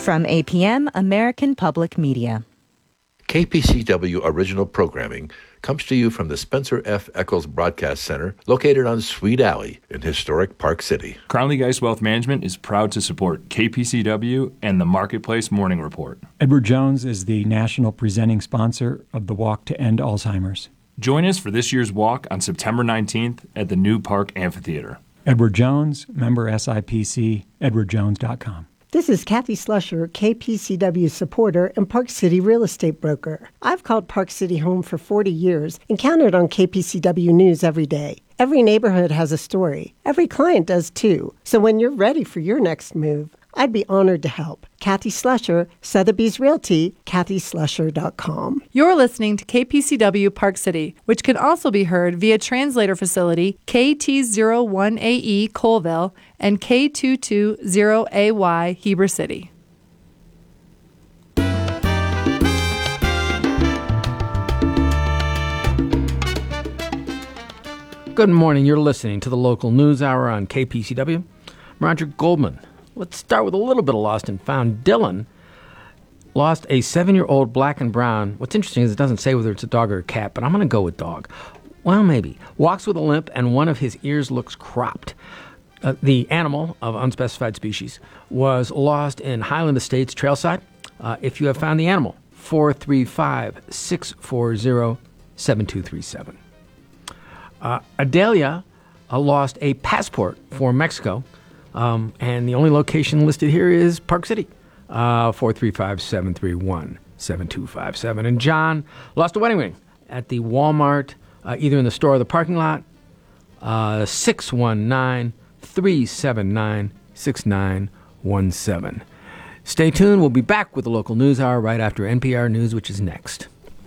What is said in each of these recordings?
From APM, American Public Media. KPCW original programming comes to you from the Spencer F. Eccles Broadcast Center, located on Sweet Alley in historic Park City. Crown League Ice Wealth Management is proud to support KPCW and the Marketplace Morning Report. Edward Jones is the national presenting sponsor of the Walk to End Alzheimer's. Join us for this year's walk on September 19th at the New Park Amphitheater. Edward Jones, member SIPC, edwardjones.com. This is Kathy Slusher, KPCW supporter and Park City real estate broker. I've called Park City home for 40 years and counted on KPCW News every day. Every neighborhood has a story. Every client does too. So when you're ready for your next move, I'd be honored to help. Kathy Slusher, Sotheby's Realty, kathyslusher.com. You're listening to KPCW Park City, which can also be heard via translator facility KT01AE Colville and K220AY Heber City. Good morning. You're listening to the local news hour on KPCW. I'm Roger Goldman. Let's start with a little bit of lost and found. Dylan lost a 7-year-old black and brown. What's interesting is it doesn't say whether it's a dog or a cat, but I'm going to go with dog. Well, maybe. Walks with a limp and one of his ears looks cropped. The animal of unspecified species was lost in Highland Estates Trailside. If you have found the animal, 435-640-7237. Adelia lost a passport for Mexico. And the only location listed here is Park City, 435-731-7257. And John lost a wedding ring at the Walmart, either in the store or the parking lot, 619-379-6917. Stay tuned. We'll be back with the local news hour right after NPR News, which is next.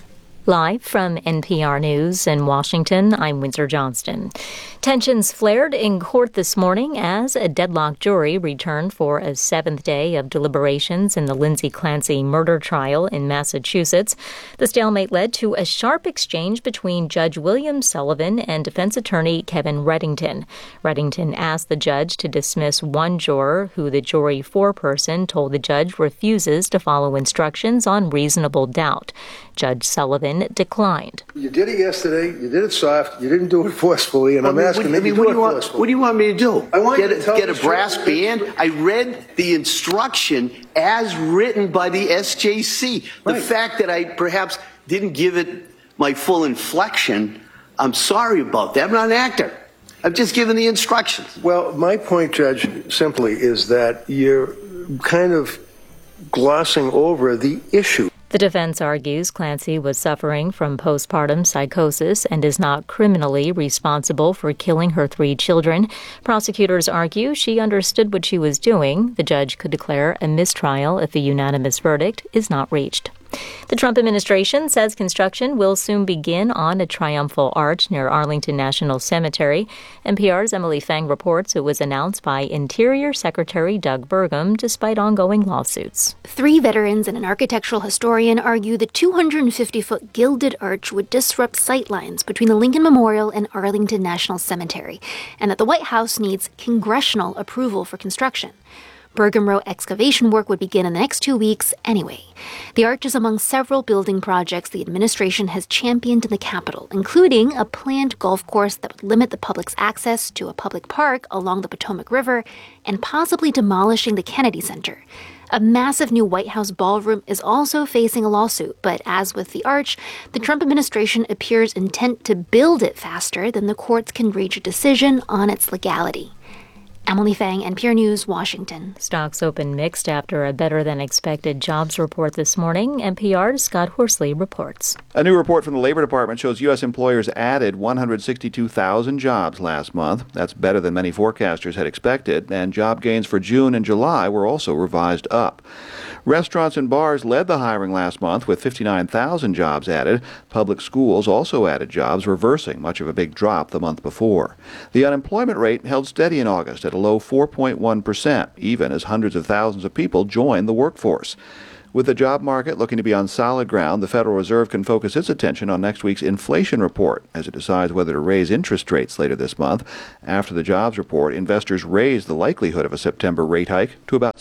Live from NPR News in Washington, I'm Windsor Johnston. Tensions flared in court this morning as a deadlocked jury returned for a 7th day of deliberations in the Lindsay Clancy murder trial in Massachusetts. The stalemate led to a sharp exchange between Judge William Sullivan and defense attorney Kevin Reddington. Reddington asked the judge to dismiss one juror who the jury foreperson told the judge refuses to follow instructions on reasonable doubt. Judge Sullivan declined. You did it yesterday. You did it soft. You didn't do it forcefully, and I'm asking that you do it forcefully. What do you want me to do? I want you to get a brass band. I read the instruction as written by the SJC. The fact that I perhaps didn't give it my full inflection, I'm sorry about that. I'm not an actor. I've just given the instructions. Well, my point, Judge, simply is that you're kind of glossing over the issue. The defense argues Clancy was suffering from postpartum psychosis and is not criminally responsible for killing her 3 children. Prosecutors argue she understood what she was doing. The judge could declare a mistrial if a unanimous verdict is not reached. The Trump administration says construction will soon begin on a triumphal arch near Arlington National Cemetery. NPR's Emily Fang reports it was announced by Interior Secretary Doug Burgum despite ongoing lawsuits. 3 veterans and an architectural historian argue the 250-foot gilded arch would disrupt sightlines between the Lincoln Memorial and Arlington National Cemetery, and that the White House needs congressional approval for construction. Burgum wrote excavation work would begin in the next 2 weeks anyway. The arch is among several building projects the administration has championed in the Capitol, including a planned golf course that would limit the public's access to a public park along the Potomac River, and possibly demolishing the Kennedy Center. A massive new White House ballroom is also facing a lawsuit, but as with the arch, the Trump administration appears intent to build it faster than the courts can reach a decision on its legality. Emily Fang, NPR News, Washington. Stocks opened mixed after a better-than-expected jobs report this morning. NPR's Scott Horsley reports. A new report from the Labor Department shows U.S. employers added 162,000 jobs last month. That's better than many forecasters had expected, and job gains for June and July were also revised up. Restaurants and bars led the hiring last month with 59,000 jobs added. Public schools also added jobs, reversing much of a big drop the month before. The unemployment rate held steady in August at a low 4.1%, even as hundreds of thousands of people joined the workforce. With the job market looking to be on solid ground, the Federal Reserve can focus its attention on next week's inflation report as it decides whether to raise interest rates later this month. After the jobs report, investors raised the likelihood of a September rate hike to about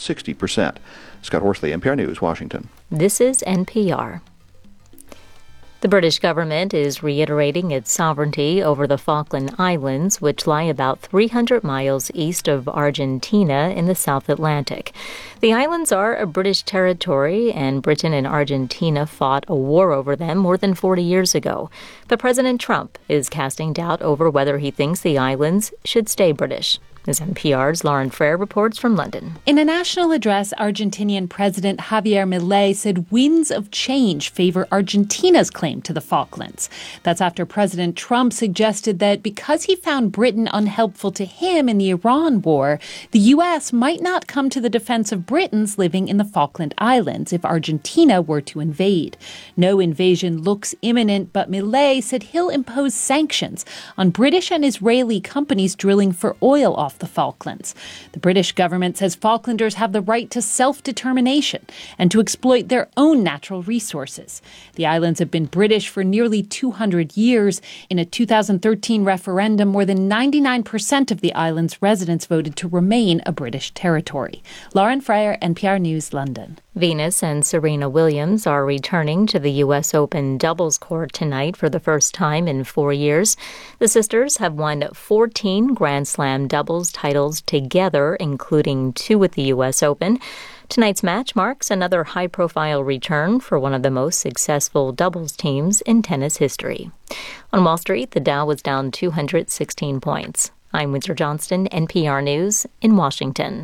60%. Scott Horsley, NPR News, Washington. This is NPR. The British government is reiterating its sovereignty over the Falkland Islands, which lie about 300 miles east of Argentina in the South Atlantic. The islands are a British territory, and Britain and Argentina fought a war over them more than 40 years ago. But President Trump is casting doubt over whether he thinks the islands should stay British. As NPR's Lauren Frere reports from London. In a national address, Argentinian President Javier Milei said winds of change favor Argentina's claim to the Falklands. That's after President Trump suggested that because he found Britain unhelpful to him in the Iran war, the U.S. might not come to the defense of Britons living in the Falkland Islands if Argentina were to invade. No invasion looks imminent, but Milei said he'll impose sanctions on British and Israeli companies drilling for oil off the Falklands. The British government says Falklanders have the right to self-determination and to exploit their own natural resources. The islands have been British for nearly 200 years. In a 2013 referendum, more than 99% of the island's residents voted to remain a British territory. Lauren Frere, NPR News, London. Venus and Serena Williams are returning to the U.S. Open doubles court tonight for the first time in 4 years. The sisters have won 14 Grand Slam doubles titles together, including 2 at the U.S. Open. Tonight's match marks another high-profile return for one of the most successful doubles teams in tennis history. On Wall Street, the Dow was down 216 points. I'm Windsor Johnston, NPR News in Washington.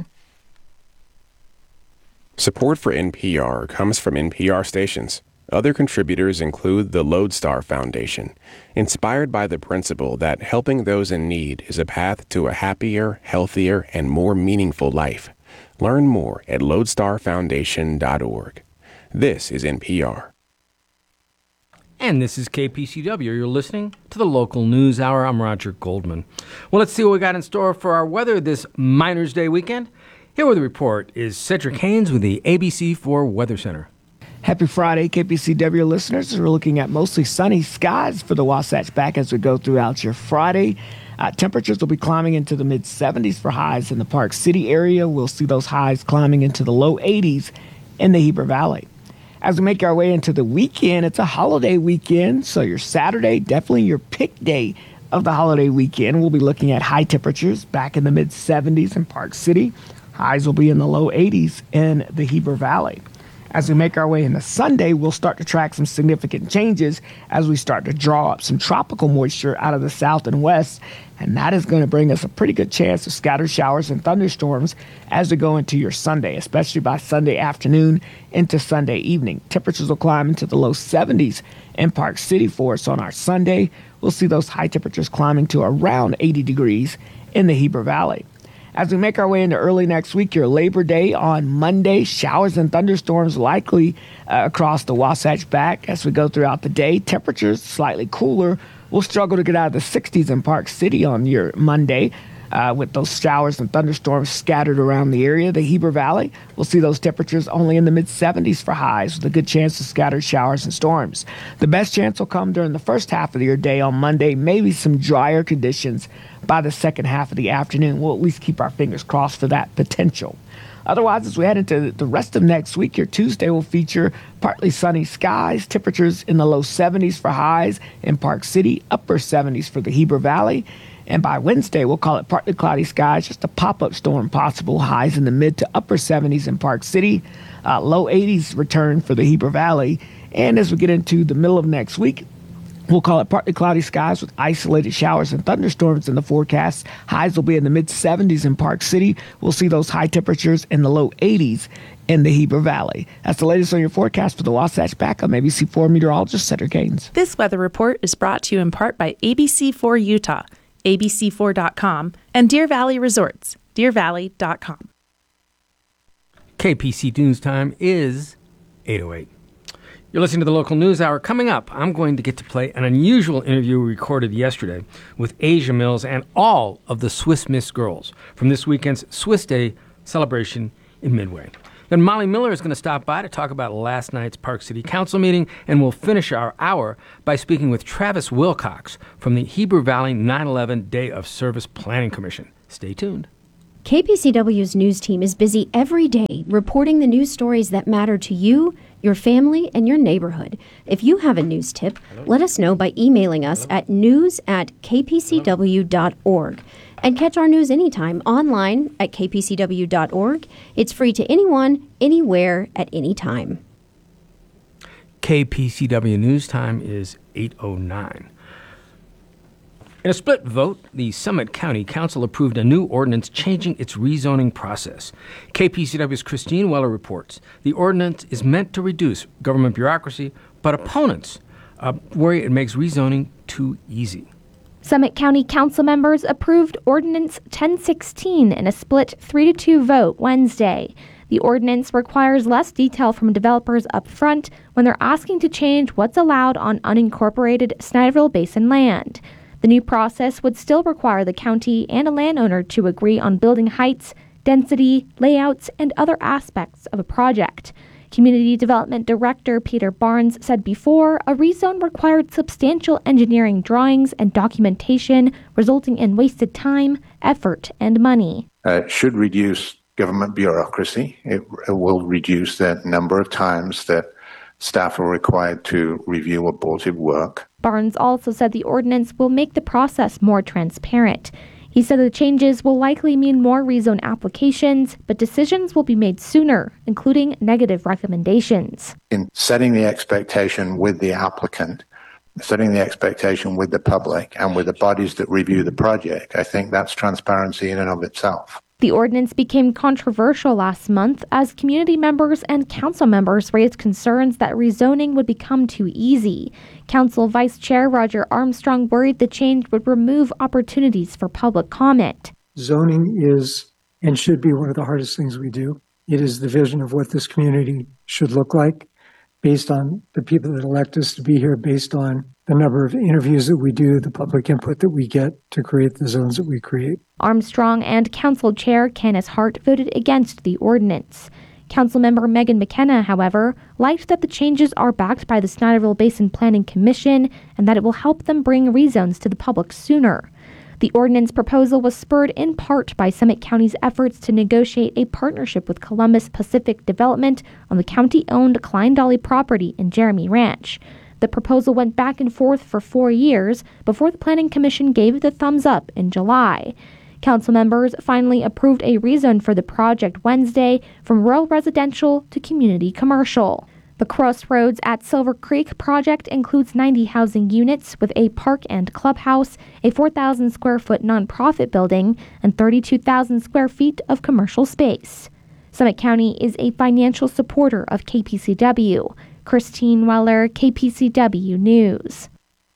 Support for NPR comes from NPR stations. Other contributors include the Lodestar Foundation, inspired by the principle that helping those in need is a path to a happier, healthier, and more meaningful life. Learn more at lodestarfoundation.org. This is NPR. And this is KPCW. You're listening to the Local News Hour. I'm Roger Goldman. Well, let's see what we got in store for our weather this Miners' Day weekend. Here with the report is Cedric Haynes with the ABC4 Weather Center. Happy Friday, KPCW listeners. We're looking at mostly sunny skies for the Wasatch Back as we go throughout your Friday. Temperatures will be climbing into the mid-70s for highs in the Park City area. We'll see those highs climbing into the low 80s in the Heber Valley. As we make our way into the weekend, it's a holiday weekend, so your Saturday, definitely your pick day of the holiday weekend. We'll be looking at high temperatures back in the mid-70s in Park City. Highs will be in the low 80s in the Heber Valley. As we make our way into Sunday, we'll start to track some significant changes as we start to draw up some tropical moisture out of the south and west, and that is going to bring us a pretty good chance of scattered showers and thunderstorms as we go into your Sunday, especially by Sunday afternoon into Sunday evening. Temperatures will climb into the low 70s in Park City for us on our Sunday. We'll see those high temperatures climbing to around 80 degrees in the Heber Valley. As we make our way into early next week, your Labor Day on Monday, showers and thunderstorms likely across the Wasatch Back as we go throughout the day. Temperatures slightly cooler. We'll struggle to get out of the 60s in Park City on your Monday with those showers and thunderstorms scattered around the area. The Heber Valley, we'll see those temperatures only in the mid-70s for highs with a good chance of scattered showers and storms. The best chance will come during the first half of your day on Monday, maybe some drier conditions by the second half of the afternoon. We'll at least keep our fingers crossed for that potential. Otherwise, as we head into the rest of next week, your Tuesday will feature partly sunny skies, temperatures in the low 70s for highs in Park City, upper 70s for the Heber Valley. And by Wednesday, we'll call it partly cloudy skies, just a pop-up storm possible, highs in the mid to upper 70s in Park City, low 80s return for the Heber Valley. And as we get into the middle of next week, we'll call it partly cloudy skies with isolated showers and thunderstorms in the forecast. Highs will be in the mid-70s in Park City. We'll see those high temperatures in the low 80s in the Heber Valley. That's the latest on your forecast for the Wasatch Back. I'm ABC4 meteorologist Cedric Haynes. This weather report is brought to you in part by ABC4 Utah, abc4.com, and Deer Valley Resorts, deervalley.com. KPC News Time is 8:08. You're listening to the Local News Hour. Coming up, I'm going to get to play an unusual interview we recorded yesterday with Asia Mills and all of the Swiss Miss girls from this weekend's Swiss Day celebration in Midway. Then Molly Miller is going to stop by to talk about last night's Park City Council meeting, and we'll finish our hour by speaking with Travis Wilcox from the Heber Valley 9/11 Day of Service Planning Commission. Stay tuned. KPCW's news team is busy every day reporting the news stories that matter to you, your family, and your neighborhood. If you have a news tip, let us know by emailing us at news@kpcw.org. And catch our news anytime online at kpcw.org. It's free to anyone, anywhere, at any time. KPCW News Time is 8:09. In a split vote, the Summit County Council approved a new ordinance changing its rezoning process. KPCW's Christine Weller reports the ordinance is meant to reduce government bureaucracy, but opponents worry it makes rezoning too easy. Summit County Council members approved Ordinance 1016 in a split 3-2 vote Wednesday. The ordinance requires less detail from developers up front when they're asking to change what's allowed on unincorporated Snyderville Basin land. The new process would still require the county and a landowner to agree on building heights, density, layouts, and other aspects of a project. Community Development Director Peter Barnes said before, a rezone required substantial engineering drawings and documentation, resulting in wasted time, effort, and money. It should reduce government bureaucracy. It will reduce the number of times that staff are required to review abortive work. Barnes also said the ordinance will make the process more transparent. He said the changes will likely mean more rezone applications, but decisions will be made sooner, including negative recommendations. In setting the expectation with the applicant, setting the expectation with the public, and with the bodies that review the project, I think that's transparency in and of itself. The ordinance became controversial last month as community members and council members raised concerns that rezoning would become too easy. Council Vice Chair Roger Armstrong worried the change would remove opportunities for public comment. Zoning is and should be one of the hardest things we do. It is the vision of what this community should look like, based on the people that elect us to be here, based on the number of interviews that we do, the public input that we get to create the zones that we create. Armstrong and Council Chair Candace Hart voted against the ordinance. Councilmember Megan McKenna, however, liked that the changes are backed by the Snyderville Basin Planning Commission and that it will help them bring rezones to the public sooner. The ordinance proposal was spurred in part by Summit County's efforts to negotiate a partnership with Columbus Pacific Development on the county-owned Klein Dolly property in Jeremy Ranch. The proposal went back and forth for 4 years before the Planning Commission gave it the thumbs up in July. Council members finally approved a rezone for the project Wednesday from rural residential to community commercial. The Crossroads at Silver Creek project includes 90 housing units with a park and clubhouse, a 4,000 square foot nonprofit building, and 32,000 square feet of commercial space. Summit County is a financial supporter of KPCW. Christine Weller, KPCW News.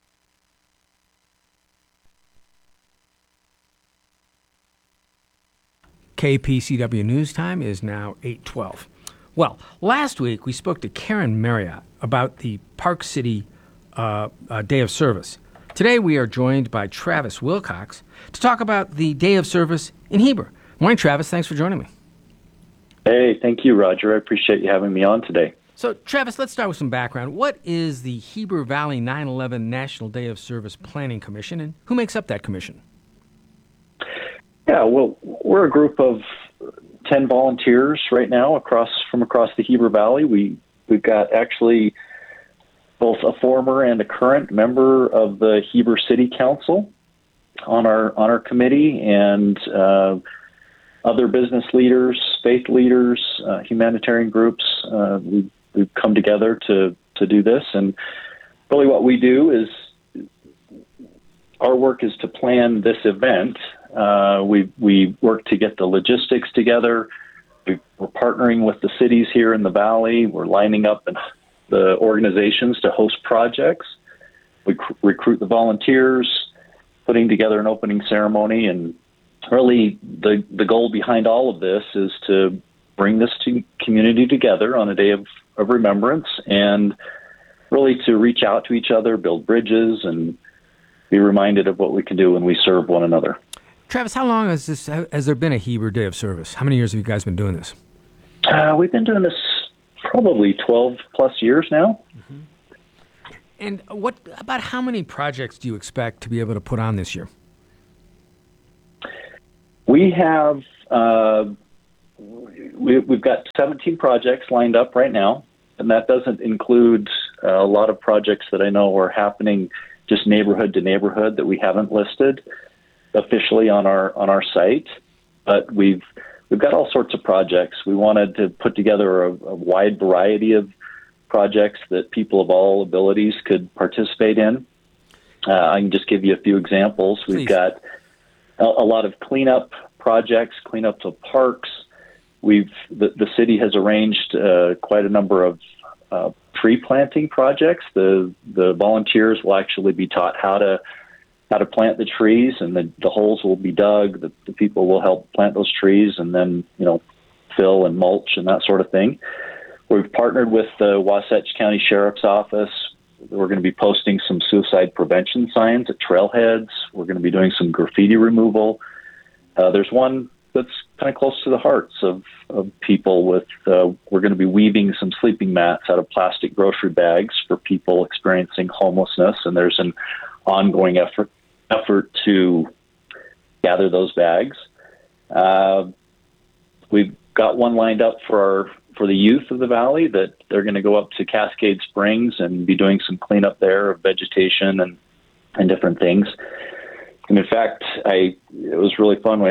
KPCW News Time is now 8:12. Well, last week we spoke to Karen Marriott about the Park City Day of Service. Today we are joined by Travis Wilcox to talk about the Day of Service in Heber. Morning, Travis. Thanks for joining me. Hey, thank you, Roger. I appreciate you having me on today. So, Travis, let's start with some background. What is the Heber Valley 9/11 National Day of Service Planning Commission, and who makes up that commission? Yeah, well, we're a group of 10 volunteers right now across the Heber Valley. We've got actually both a former and a current member of the Heber City Council on our committee, and other business leaders, faith leaders, humanitarian groups. We've come together to do this, and really what we do is our work is to plan this event. We work to get the logistics together. We're partnering with the cities here in the valley. We're lining up the organizations to host projects. We recruit the volunteers, putting together an opening ceremony, and really the goal behind all of this is to bring this community together on a day of remembrance, and really to reach out to each other, build bridges, and be reminded of what we can do when we serve one another. Travis, how long has there been a Heber Day of Service? How many years have you guys been doing this? We've been doing this probably 12 plus years now. Mm-hmm. And about how many projects do you expect to be able to put on this year? We have we've got 17 projects lined up right now, and that doesn't include a lot of projects that I know are happening just neighborhood to neighborhood that we haven't listed officially on our site. But we've got all sorts of projects. We wanted to put together a wide variety of projects that people of all abilities could participate in. I can just give you a few examples. We've got a lot of cleanup projects, cleanup of parks. The city has arranged quite a number of tree planting projects. The volunteers will actually be taught how to plant the trees, and the holes will be dug. The people will help plant those trees, and then fill and mulch and that sort of thing. We've partnered with the Wasatch County Sheriff's Office. We're going to be posting some suicide prevention signs at trailheads. We're going to be doing some graffiti removal. There's one that's kind of close to the hearts of people with, we're going to be weaving some sleeping mats out of plastic grocery bags for people experiencing homelessness, and there's an ongoing effort to gather those bags. We've got one lined up for the youth of the valley that they're going to go up to Cascade Springs and be doing some cleanup there of vegetation and different things. And in fact, it was really fun.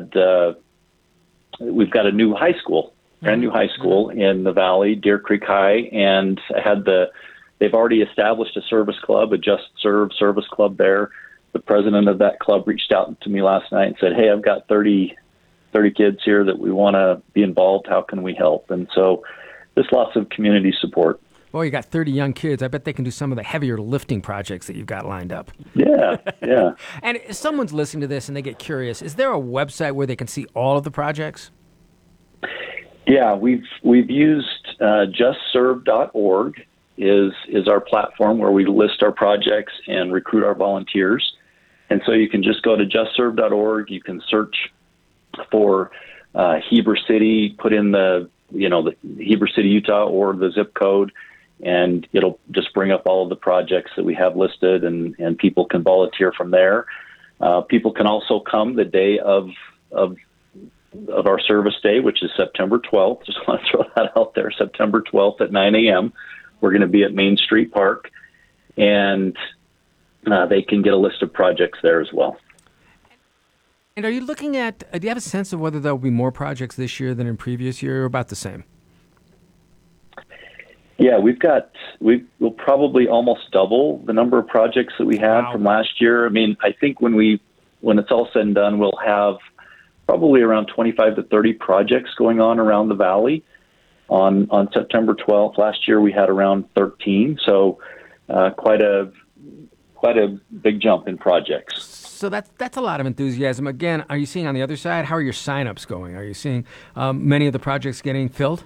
We've got a new high school, brand new high school in the valley, Deer Creek High, and they've already established a service club, a Just Serve service club there. The president of that club reached out to me last night and said, "Hey, I've got 30 kids here that we want to be involved. How can we help?" And so there's lots of community support. Well, you got 30 young kids. I bet they can do some of the heavier lifting projects that you've got lined up. Yeah. And if someone's listening to this and they get curious, is there a website where they can see all of the projects? Yeah, we've used justserve.org is our platform where we list our projects and recruit our volunteers. And so you can just go to justserve.org. You can search for Heber City, put in the Heber City, Utah, or the zip code, and it'll just bring up all of the projects that we have listed, and people can volunteer from there. People can also come the day of our service day, which is September 12th. Just want to throw that out there, September 12th at 9 a.m. We're going to be at Main Street Park, and they can get a list of projects there as well. And are you looking at, do you have a sense of whether there will be more projects this year than in previous year, or about the same? Yeah, we'll probably almost double the number of projects that we had from last year. I mean, I think when it's all said and done, we'll have probably around 25 to 30 projects going on around the valley on September 12th. Last year we had around 13, so quite a big jump in projects. So that's a lot of enthusiasm. Again, are you seeing on the other side, how are your signups going? Are you seeing many of the projects getting filled?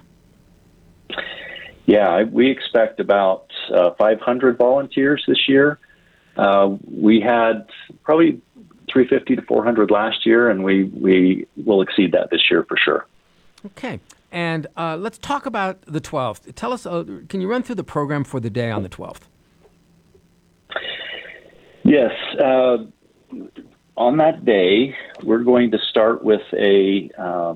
Yeah, we expect about 500 volunteers this year. We had probably 350 to 400 last year, and we will exceed that this year for sure. Okay. And let's talk about the 12th. Tell us, can you run through the program for the day on the 12th? Yes. On that day, we're going to start with a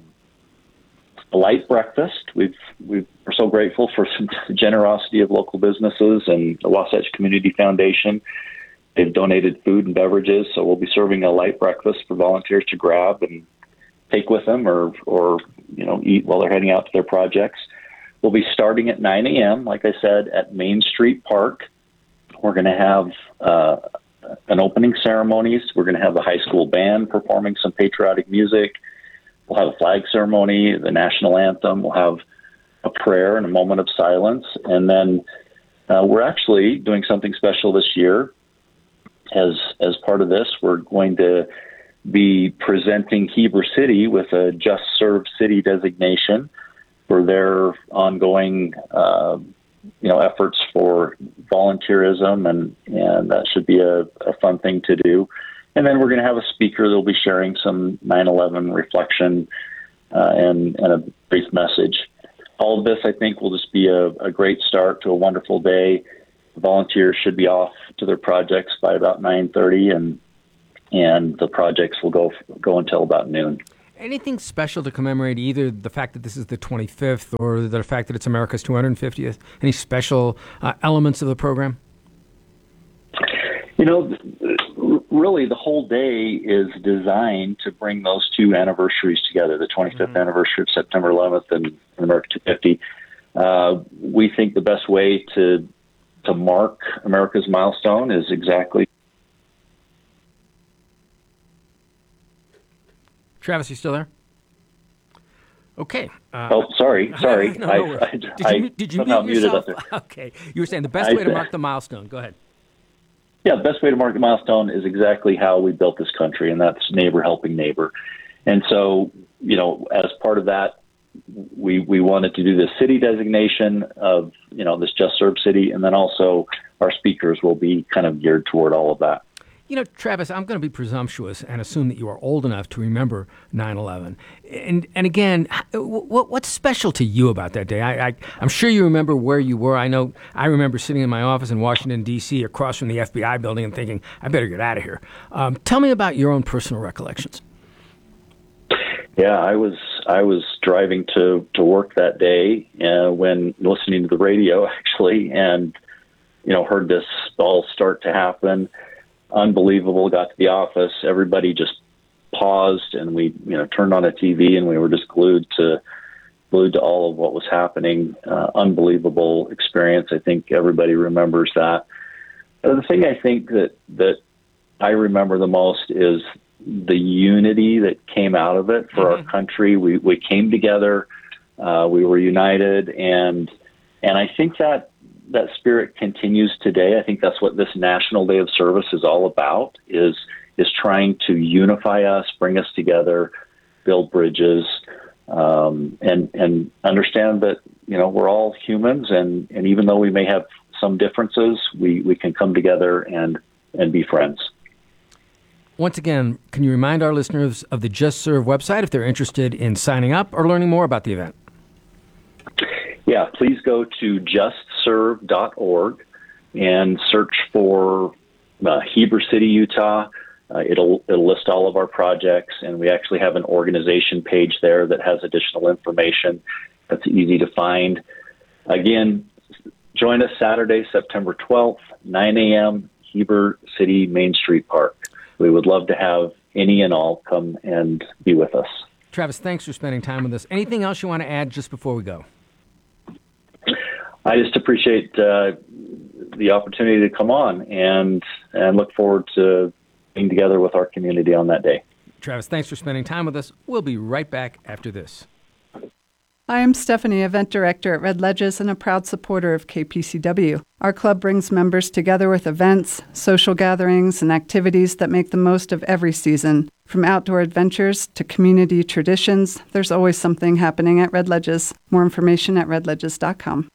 light breakfast. We're so grateful for the generosity of local businesses and the Wasatch Community Foundation. They've donated food and beverages, so we'll be serving a light breakfast for volunteers to grab and take with them, or eat while they're heading out to their projects. We'll be starting at 9 a.m., like I said, at Main Street Park. We're going to have an opening ceremonies. We're going to have the high school band performing some patriotic music. We'll have a flag ceremony, the national anthem. We'll have a prayer and a moment of silence. And then we're actually doing something special this year. As part of this, we're going to be presenting Heber City with a Just Serve City designation for their ongoing efforts for volunteerism, and that should be a fun thing to do. And then we're going to have a speaker that will be sharing some 9/11 reflection and a brief message. All of this, I think, will just be a great start to a wonderful day. The volunteers should be off to their projects by about 9:30, and the projects will go until about noon. Anything special to commemorate either the fact that this is the 25th or the fact that it's America's 250th? Any special elements of the program? You know, really the whole day is designed to bring those two anniversaries together, the 25th anniversary of September 11th and America 250. We think the best way to mark America's milestone is exactly. Travis, you still there? Okay. Sorry. No, did you mute yourself? Okay. You were saying the best way to mark the milestone. Go ahead. Yeah, the best way to mark the milestone is exactly how we built this country, and that's neighbor helping neighbor. And so, you know, as part of that, we wanted to do the city designation of, you know, this Just Serve city, and then also our speakers will be kind of geared toward all of that. You know, Travis, I'm going to be presumptuous and assume that you are old enough to remember 9/11. And again, what's special to you about that day? I'm sure you remember where you were. I remember sitting in my office in Washington, D.C., across from the FBI building and thinking, I better get out of here. Tell me about your own personal recollections. Yeah, I was driving to work that day when listening to the radio, actually, and, you know, heard this all start to happen. Unbelievable. Got to the office, everybody just paused, and we, you know, turned on a TV, and we were just glued to all of what was happening. Unbelievable experience. I think everybody remembers that. The thing I think that I remember the most is the unity that came out of it for our country. We came together, we were united, and I think that spirit continues today. I think that's what this National Day of Service is all about, is trying to unify us, bring us together, build bridges, and understand that, you know, we're all humans, and even though we may have some differences, we can come together and be friends. Once again, can you remind our listeners of the Just Serve website if they're interested in signing up or learning more about the event? Yeah, please go to justserve.org and search for Heber City, Utah. It'll list all of our projects, and we actually have an organization page there that has additional information that's easy to find. Again, join us Saturday, September 12th, 9 a.m., Heber City Main Street Park. We would love to have any and all come and be with us. Travis, thanks for spending time with us. Anything else you want to add just before we go? I just appreciate the opportunity to come on and look forward to being together with our community on that day. Travis, thanks for spending time with us. We'll be right back after this. I am Stephanie, Event Director at Red Ledges and a proud supporter of KPCW. Our club brings members together with events, social gatherings, and activities that make the most of every season. From outdoor adventures to community traditions, there's always something happening at Red Ledges. More information at redledges.com.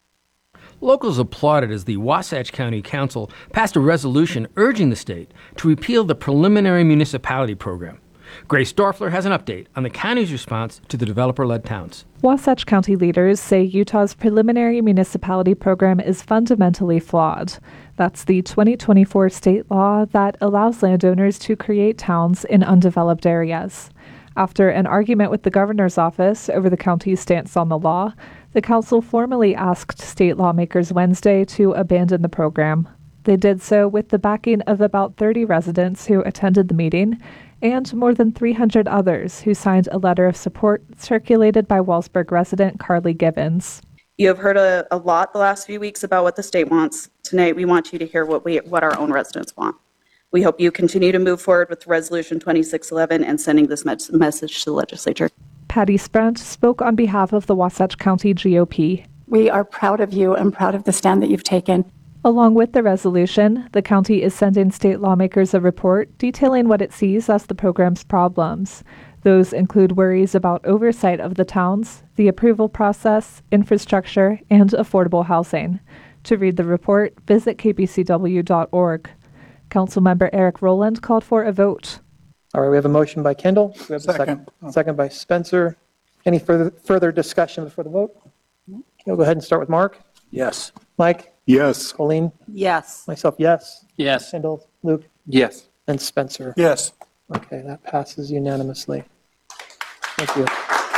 Locals applauded as the Wasatch County Council passed a resolution urging the state to repeal the preliminary municipality program. Grace Dorfler has an update on the county's response to the developer-led towns. Wasatch County leaders say Utah's preliminary municipality program is fundamentally flawed. That's the 2024 state law that allows landowners to create towns in undeveloped areas. After an argument with the governor's office over the county's stance on the law, the council formally asked state lawmakers Wednesday to abandon the program. They did so with the backing of about 30 residents who attended the meeting and more than 300 others who signed a letter of support circulated by Wellsburg resident Carly Givens. You have heard a lot the last few weeks about what the state wants. Tonight, we want you to hear what our own residents want. We hope you continue to move forward with Resolution 2611 and sending this message to the legislature. Patty Sprent spoke on behalf of the Wasatch County GOP. We are proud of you and proud of the stand that you've taken. Along with the resolution, the county is sending state lawmakers a report detailing what it sees as the program's problems. Those include worries about oversight of the towns, the approval process, infrastructure, and affordable housing. To read the report, visit kpcw.org. Councilmember Eric Rowland called for a vote. All right, we have a motion by Kendall. We have a second by Spencer. Any further discussion before the vote? Okay, we'll go ahead and start with Mark. Yes. Mike? Yes. Colleen? Yes. Myself, yes. Yes. Kendall? Luke? Yes. And Spencer? Yes. Okay, that passes unanimously. Thank you.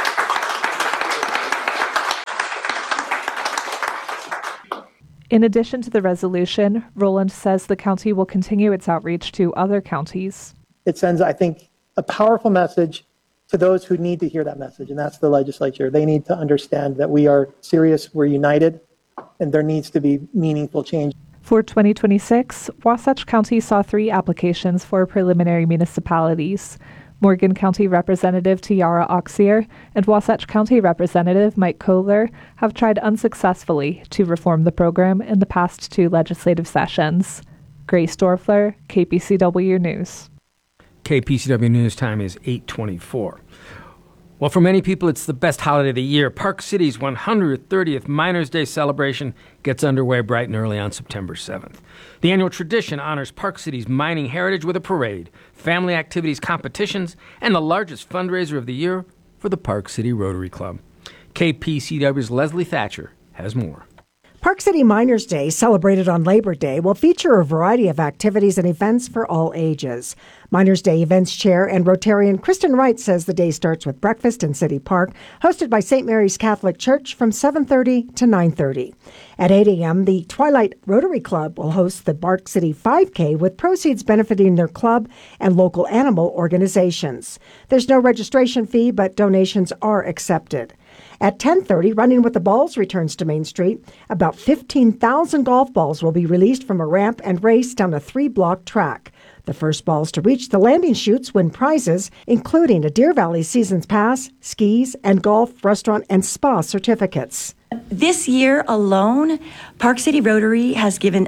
In addition to the resolution, Roland says the county will continue its outreach to other counties. It sends, I think, a powerful message to those who need to hear that message, and that's the legislature. They need to understand that we are serious, we're united, and there needs to be meaningful change. For 2026, Wasatch County saw 3 applications for preliminary municipalities. Morgan County Representative Tiara Auxier and Wasatch County Representative Mike Kohler have tried unsuccessfully to reform the program in the past 2 legislative sessions. Grace Dorfler, KPCW News. KPCW News time is 8:24. Well, for many people, it's the best holiday of the year. Park City's 130th Miners' Day celebration gets underway bright and early on September 7th. The annual tradition honors Park City's mining heritage with a parade, family activities, competitions, and the largest fundraiser of the year for the Park City Rotary Club. KPCW's Leslie Thatcher has more. Park City Miners' Day, celebrated on Labor Day, will feature a variety of activities and events for all ages. Miners' Day Events Chair and Rotarian Kristen Wright says the day starts with breakfast in City Park, hosted by St. Mary's Catholic Church from 7:30 to 9:30. At 8 a.m., the Twilight Rotary Club will host the Park City 5K with proceeds benefiting their club and local animal organizations. There's no registration fee, but donations are accepted. At 10:30, Running with the Balls returns to Main Street. About 15,000 golf balls will be released from a ramp and raced down a 3-block track. The first balls to reach the landing chutes win prizes, including a Deer Valley Seasons Pass, skis, and golf, restaurant, and spa certificates. This year alone, Park City Rotary has given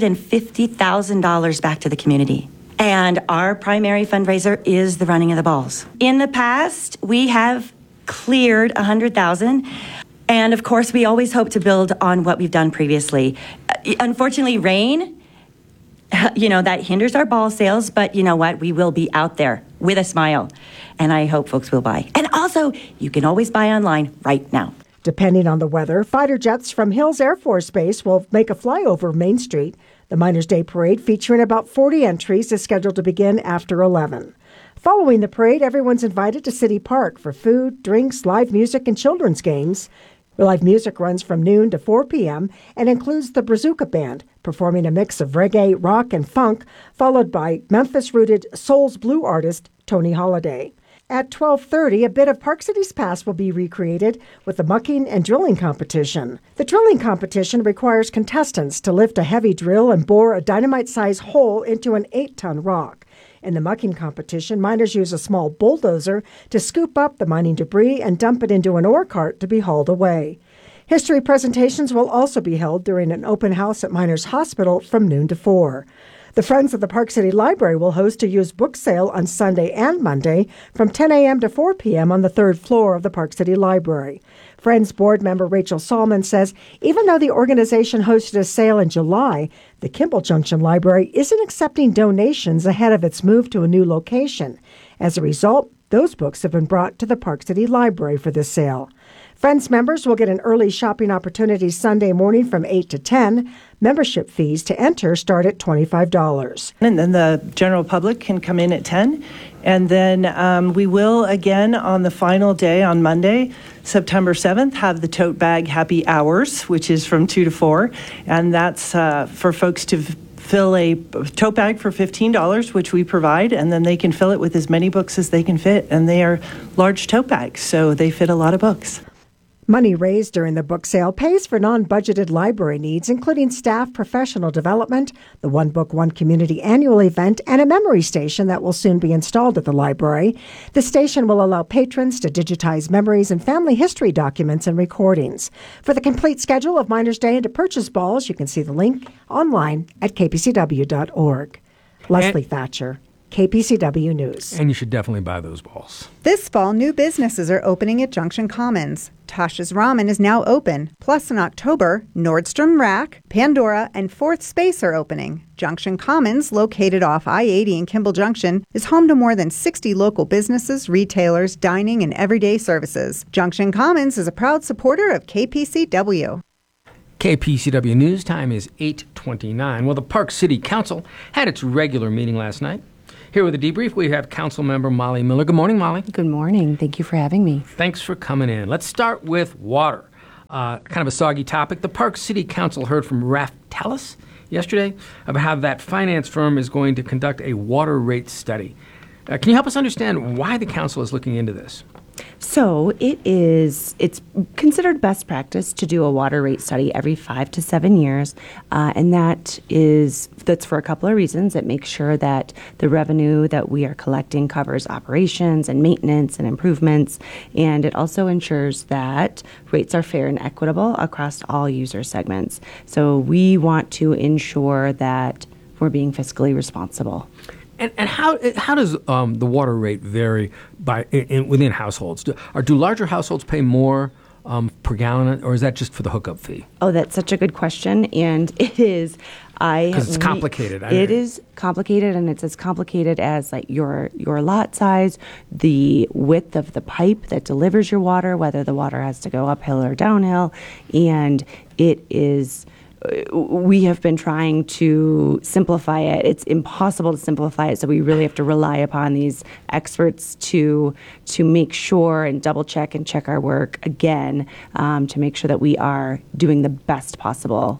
$150,000 back to the community. And our primary fundraiser is the Running of the Balls. In the past, we have cleared $100,000. And of course, we always hope to build on what we've done previously. Unfortunately, rain, that hinders our ball sales, but you know what? We will be out there with a smile. And I hope folks will buy. And also, you can always buy online right now. Depending on the weather, fighter jets from Hills Air Force Base will make a flyover Main Street. The Miners' Day Parade, featuring about 40 entries, is scheduled to begin after 11. Following the parade, everyone's invited to City Park for food, drinks, live music, and children's games. Live music runs from noon to 4 p.m. and includes the Brazuca Band, performing a mix of reggae, rock, and funk, followed by Memphis-rooted Souls Blue artist Tony Holiday. At 12:30, a bit of Park City's past will be recreated with a mucking and drilling competition. The drilling competition requires contestants to lift a heavy drill and bore a dynamite-sized hole into an 8-ton rock. In the mucking competition, miners use a small bulldozer to scoop up the mining debris and dump it into an ore cart to be hauled away. History presentations will also be held during an open house at Miners Hospital from noon to 4. The Friends of the Park City Library will host a used book sale on Sunday and Monday from 10 a.m. to 4 p.m. on the 3rd floor of the Park City Library. Friends board member Rachel Salmon says even though the organization hosted a sale in July, the Kimball Junction Library isn't accepting donations ahead of its move to a new location. As a result, those books have been brought to the Park City Library for this sale. Friends members will get an early shopping opportunity Sunday morning from 8 to 10. Membership fees to enter start at $25. And then the general public can come in at 10. And then we will, again, on the final day on Monday, September 7th, have the Tote Bag Happy Hours, which is from 2 to 4. And that's for folks to fill a tote bag for $15, which we provide, and then they can fill it with as many books as they can fit. And they are large tote bags, so they fit a lot of books. Money raised during the book sale pays for non-budgeted library needs, including staff professional development, the One Book, One Community annual event, and a memory station that will soon be installed at the library. The station will allow patrons to digitize memories and family history documents and recordings. For the complete schedule of Miners' Day and to purchase balls, you can see the link online at kpcw.org. Leslie Thatcher, KPCW News. And you should definitely buy those balls. This fall, new businesses are opening at Junction Commons. Tasha's Ramen is now open. Plus, in October, Nordstrom Rack, Pandora, and Fourth Space are opening. Junction Commons, located off I-80 in Kimball Junction, is home to more than 60 local businesses, retailers, dining, and everyday services. Junction Commons is a proud supporter of KPCW. KPCW News time is 8:29. Well, the Park City Council had its regular meeting last night. Here with a debrief, we have Councilmember Molly Miller. Good morning, Molly. Good morning. Thank you for having me. Thanks for coming in. Let's start with water. Kind of a soggy topic. The Park City Council heard from Raftellus yesterday about how that finance firm is going to conduct a water rate study. Can you help us understand why the council is looking into this? So it's considered best practice to do a water rate study every 5 to 7 years, and that's for a couple of reasons. It makes sure that the revenue that we are collecting covers operations and maintenance and improvements, and it also ensures that rates are fair and equitable across all user segments. So we want to ensure that we're being fiscally responsible. And how does the water rate vary within households? Do larger households pay more per gallon, or is that just for the hookup fee? Oh, that's such a good question, and it is. Because it's complicated. It is complicated, and it's as complicated as like your lot size, the width of the pipe that delivers your water, whether the water has to go uphill or downhill, and it is. We have been trying to simplify it. It's impossible to simplify it, so we really have to rely upon these experts to make sure and double check and check our work again to make sure that we are doing the best possible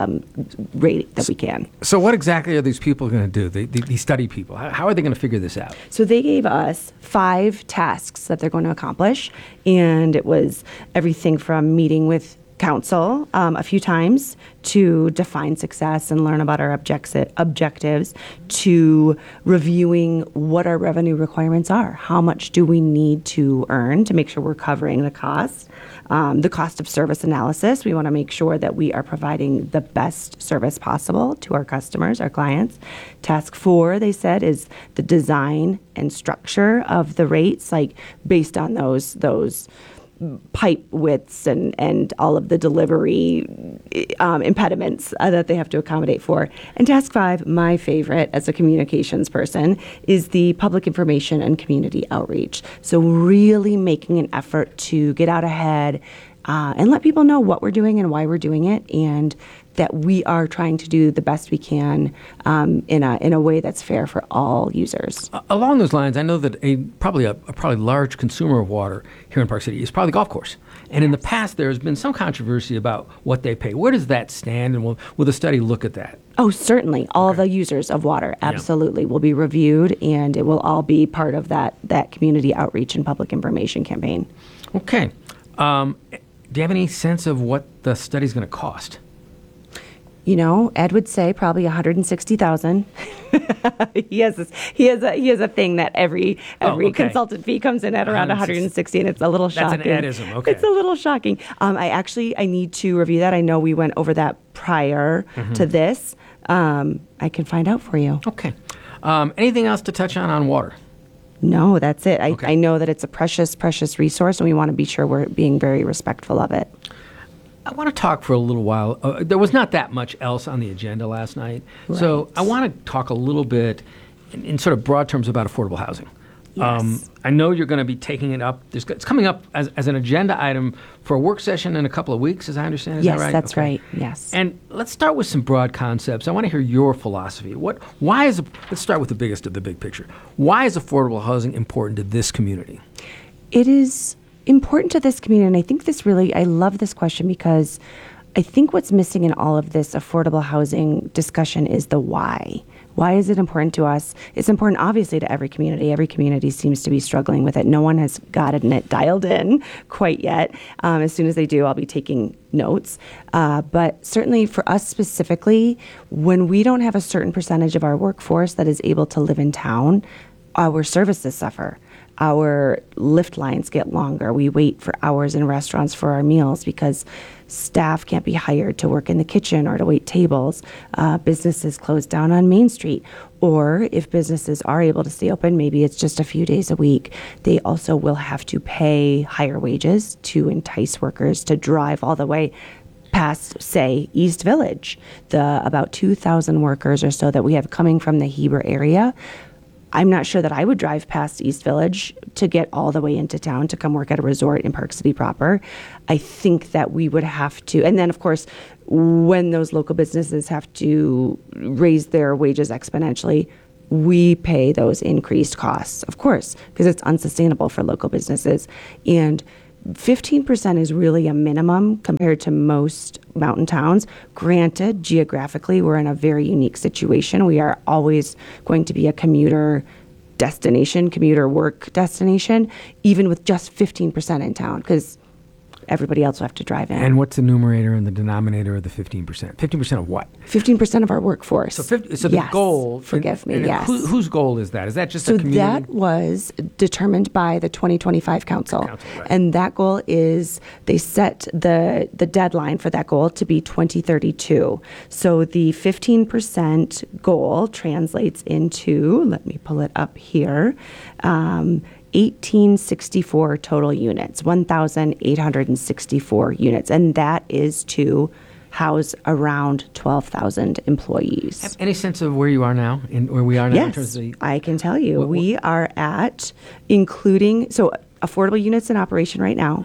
rate that we can. So what exactly are these people going to do, these study people? How are they going to figure this out? So they gave us 5 tasks that they're going to accomplish, and it was everything from meeting with council a few times to define success and learn about our objectives, to reviewing what our revenue requirements are. How much do we need to earn to make sure we're covering the cost? The cost of service analysis. We want to make sure that we are providing the best service possible to our customers, our clients. Task 4, they said, is the design and structure of the rates, like based on those pipe widths and all of the delivery impediments that they have to accommodate for. And task 5, my favorite as a communications person, is the public information and community outreach. So really making an effort to get out ahead and let people know what we're doing and why we're doing it, and that we are trying to do the best we can in a way that's fair for all users. Along those lines, I know that a probably large consumer of water here in Park City is probably the golf course. And in the past, there has been some controversy about what they pay. Where does that stand, and will the study look at that? Oh, certainly. All the users of water absolutely will be reviewed, and it will all be part of that community outreach and public information campaign. Okay. Do you have any sense of what the study's going to cost? You know, Ed would say probably $160,000. He has a thing that every consultant fee comes in at around $160, and it's a little shocking. That's an Edism. Okay, it's a little shocking. I need to review that. I know we went over that prior to this. I can find out for you. Okay. Anything else to touch on water? No, that's it. I know that it's a precious, precious resource, and we want to be sure we're being very respectful of it. I want to talk for a little while. There was not that much else on the agenda last night. Right. So I want to talk a little bit in sort of broad terms about affordable housing. Yes. I know you're going to be taking it up. It's coming up as an agenda item for a work session in a couple of weeks, as I understand. Is that right? Yes, that's right. Yes. And let's start with some broad concepts. I want to hear your philosophy. Let's start with the biggest of the big picture. Why is affordable housing important to this community? It is important to this community, and I think I love this question because I think what's missing in all of this affordable housing discussion is the why. Why is it important to us? It's important, obviously, to every community. Every community seems to be struggling with it. No one has gotten it dialed in quite yet. As soon as they do, I'll be taking notes. But certainly for us specifically, when we don't have a certain percentage of our workforce that is able to live in town, our services suffer. Our lift lines get longer. We wait for hours in restaurants for our meals because staff can't be hired to work in the kitchen or to wait tables. Businesses close down on Main Street. Or if businesses are able to stay open, maybe it's just a few days a week, they also will have to pay higher wages to entice workers to drive all the way past, say, East Village. The about 2,000 workers or so that we have coming from the Heber area, I'm not sure that I would drive past East Village to get all the way into town to come work at a resort in Park City proper. I think that we would have to, and then of course, when those local businesses have to raise their wages exponentially, we pay those increased costs, of course, because it's unsustainable for local businesses. And 15% is really a minimum compared to most mountain towns. Granted, geographically, we're in a very unique situation. We are always going to be a commuter destination, commuter work destination, even with just 15% in town, because everybody else will have to drive in. And what's the numerator and the denominator of the 15%? 15% of what? 15% of our workforce. So the goal... Forgive me, yes. Whose goal is that? Is that just a So community? that was determined by the 2025 council. Right. And that goal is, they set the deadline for that goal to be 2032. So the 15% goal translates into, let me pull it up here, 1,864 total units, 1,864 units. And that is to house around 12,000 employees. Have any sense of where you are now, where we are now? Yes, in terms of the, I can tell you. We are at, including, so affordable units in operation right now,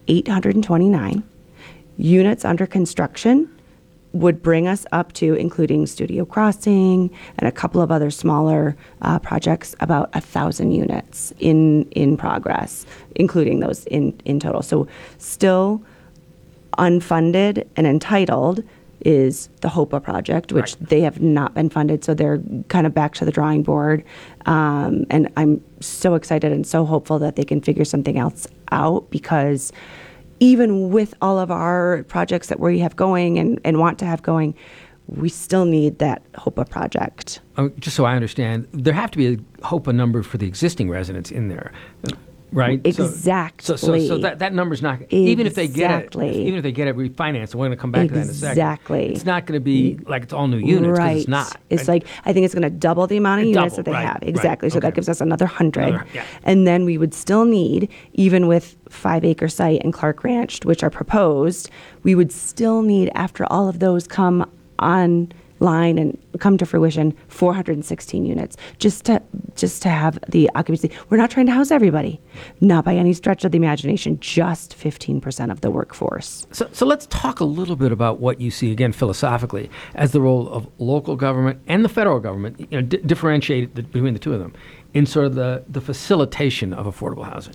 829. Units under construction would bring us up to, including Studio Crossing and a couple of other smaller projects, about 1,000 units in progress, including those in total. So still unfunded and entitled is the HOPA project, which they have not been funded, so they're kind of back to the drawing board. And I'm so excited and so hopeful that they can figure something else out, because even with all of our projects that we have going and want to have going, we still need that HOPA project. Just so I understand, there have to be a HOPA number for the existing residents in there, right? Exactly. So that number's not, even if they get it refinanced, we're going to come back to that in a second. Exactly. It's not going to be like it's all new units, because it's not. It's like, I think it's going to double the amount of units that they have. Exactly. So that gives us another 100. And then we would still need, even with 5-acre site and Clark Ranch, which are proposed, we would still need, after all of those come online and come to fruition, 416 units just to have the occupancy. We're not trying to house everybody, not by any stretch of the imagination, just 15% of the workforce. So let's talk a little bit about what you see, again, philosophically, as the role of local government and the federal government, differentiate between the two of them in sort of the facilitation of affordable housing.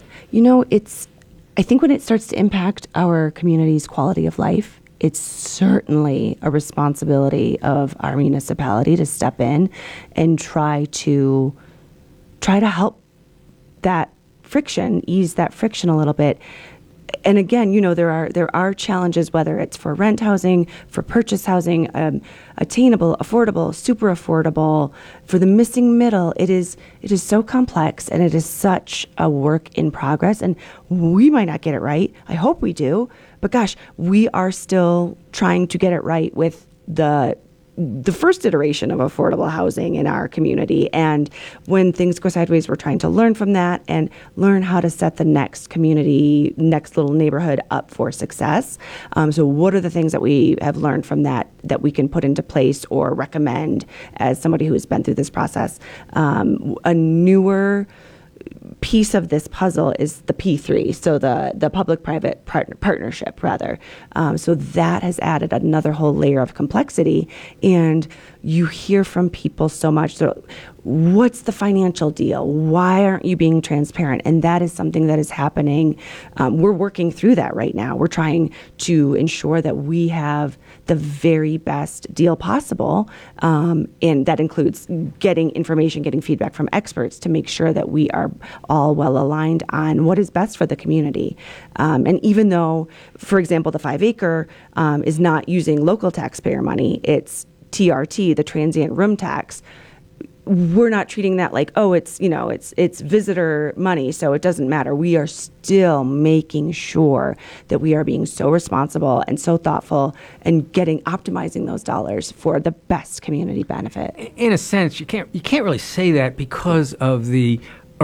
I think when it starts to impact our community's quality of life, it's certainly a responsibility of our municipality to step in and try to help that friction, ease that friction a little bit. And again, there are challenges, whether it's for rent housing, for purchase housing, attainable, affordable, super affordable. For the missing middle, it is so complex, and it is such a work in progress. And we might not get it right. I hope we do. But gosh, we are still trying to get it right with the first iteration of affordable housing in our community. And when things go sideways, we're trying to learn from that and learn how to set the next community, next little neighborhood up for success. So what are the things that we have learned from that we can put into place or recommend as somebody who has been through this process? A newer piece of this puzzle is the P3, so the public-private partnership, rather. So that has added another whole layer of complexity, and you hear from people so much. So what's the financial deal? Why aren't you being transparent? And that is something that is happening. We're working through that right now. We're trying to ensure that we have the very best deal possible, and that includes getting information, getting feedback from experts to make sure that we are all well aligned on what is best for the community. And even though, for example, the 5-acre is not using local taxpayer money, it's TRT, the transient room tax, we're not treating that like, it's visitor money, so it doesn't matter. We are still making sure that we are being so responsible and so thoughtful and optimizing those dollars for the best community benefit. In a sense, you can't really say that because of the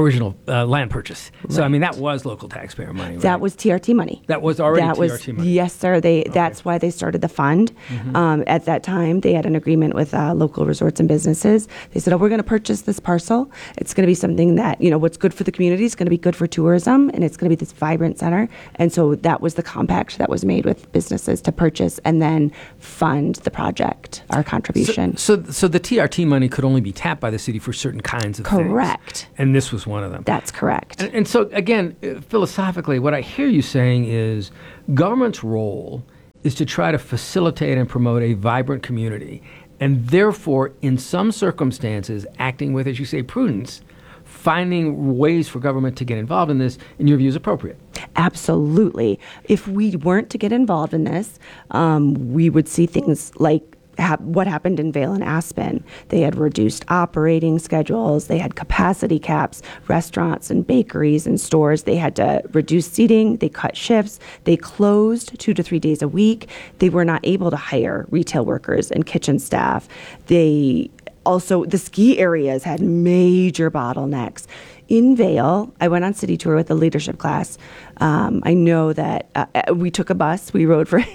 original land purchase. So, I mean, that was local taxpayer money, right? That was TRT money. That was already TRT money. Yes, sir. That's why they started the fund. At that time, they had an agreement with local resorts and businesses. They said, we're going to purchase this parcel. It's going to be something that, what's good for the community is going to be good for tourism, and it's going to be this vibrant center. And so that was the compact that was made with businesses to purchase and then fund the project, our contribution. So the TRT money could only be tapped by the city for certain kinds of things. Correct. And this was one of them. That's correct. And so, again, philosophically, what I hear you saying is government's role is to try to facilitate and promote a vibrant community, and therefore, in some circumstances, acting with, as you say, prudence, finding ways for government to get involved in this, in your view, is appropriate. Absolutely. If we weren't to get involved in this, we would see things like what happened in Vail and Aspen. They had reduced operating schedules. They had capacity caps. Restaurants and bakeries and stores, they had to reduce seating. They cut shifts. They closed 2 to 3 days a week. They were not able to hire retail workers and kitchen staff. The ski areas had major bottlenecks. In Vail, I went on city tour with a leadership class. I know that we took a bus. We rode for